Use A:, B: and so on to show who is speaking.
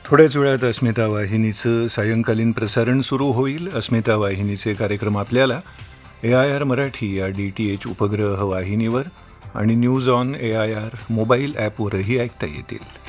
A: थोड्याच वेळात अस्मिता वाहिनीचं सायंकालीन प्रसारण सुरू होईल. अस्मिता वाहिनीचे कार्यक्रम आपल्याला AIR मराठी या DTH उपग्रह वाहिनीवर आणि न्यूज ऑन AIR मोबाईल ॲपवरही ऐकता येतील.